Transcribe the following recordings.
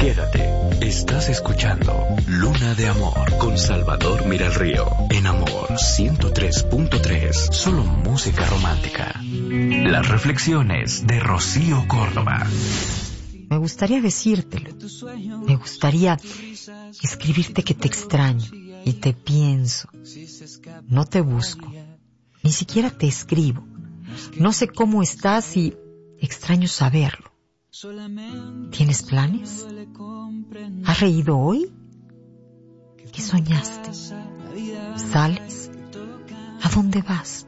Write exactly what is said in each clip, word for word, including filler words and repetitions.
Quédate. Estás escuchando Luna de Amor con Salvador Miralrío. En Amor ciento tres punto tres. Solo música romántica. Las reflexiones de Rocío Córdoba. Me gustaría decírtelo. Me gustaría escribirte que te extraño y te pienso. No te busco. Ni siquiera te escribo. No sé cómo estás y extraño saberlo. ¿Tienes planes? ¿Has reído hoy? ¿Qué soñaste? ¿Sales? ¿A dónde vas?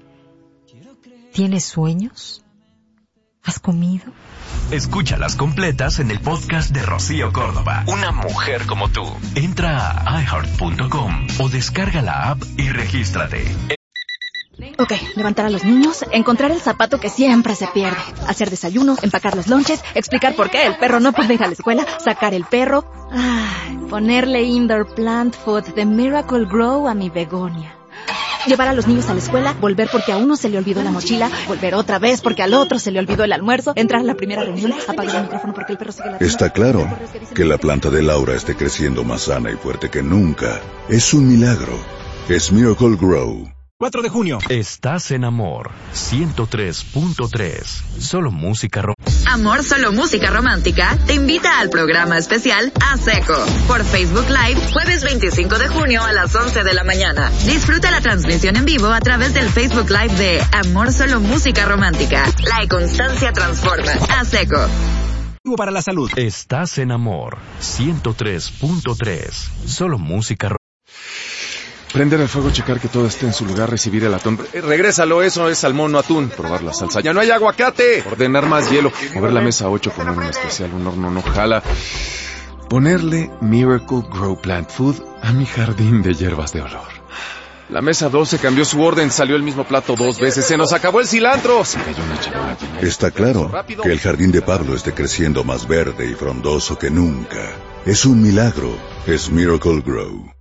¿Tienes sueños? ¿Has comido? Escúchalas completas en el podcast de Rocío Córdoba. Una mujer como tú. Entra a i heart punto com o descarga la app y regístrate. Ok, levantar a los niños, encontrar el zapato que siempre se pierde, hacer desayuno, empacar los lonches, explicar por qué el perro no puede ir a la escuela, sacar el perro, ay, ponerle indoor plant food de Miracle Grow a mi begonia. Llevar a los niños a la escuela, volver porque a uno se le olvidó la mochila, volver otra vez porque al otro se le olvidó el almuerzo, entrar a la primera reunión, apagar el micrófono porque el perro sigue la... Está claro que la planta de Laura esté creciendo más sana y fuerte que nunca. Es un milagro. Es Miracle Grow. cuatro de junio. Estás en Amor ciento tres punto tres. Solo música romántica. Amor, solo música romántica te invita al programa especial A Seco por Facebook Live jueves veinticinco de junio a las once de la mañana. Disfruta la transmisión en vivo a través del Facebook Live de Amor, solo música romántica. La constancia transforma. A Seco. Para la salud. Estás en Amor ciento tres punto tres. Solo música romántica. Prender el fuego, checar que todo esté en su lugar, recibir el atún. Eh, regrésalo, eso es salmón, no atún. Probar la salsa. ¡Ya no hay aguacate! Ordenar más hielo. Mover la mesa ocho, poner un especial, un horno no jala. Ponerle Miracle Grow Plant Food a mi jardín de hierbas de olor. La mesa doce cambió su orden, salió el mismo plato dos veces. ¡Se nos acabó el cilantro! Se cayó una charola. Está claro que el jardín de Pablo esté creciendo más verde y frondoso que nunca. Es un milagro. Es Miracle Grow.